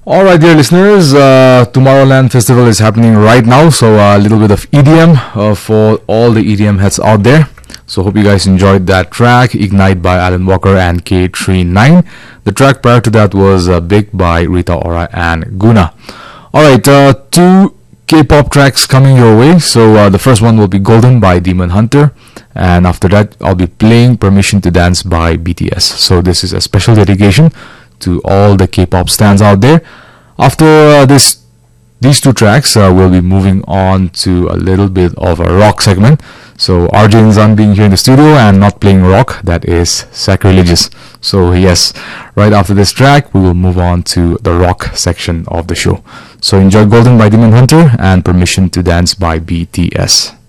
Alright, dear listeners, Tomorrowland Festival is happening right now, so a little bit of EDM for all the EDM heads out there. So hope you guys enjoyed that track, Ignite by Alan Walker and K39. The track prior to that was Big by Rita Ora and Guna. Alright, two K-pop tracks coming your way. So the first one will be Golden by Demon Hunter, and after that I'll be playing Permission to Dance by BTS. So this is a special dedication to all the K-pop stans out there. After these two tracks, we'll be moving on to a little bit of a rock segment. So RJ and Zan being here in the studio and not playing rock, that is sacrilegious. So yes, right after this track, we will move on to the rock section of the show. So enjoy Golden by Demon Hunter and Permission to Dance by BTS.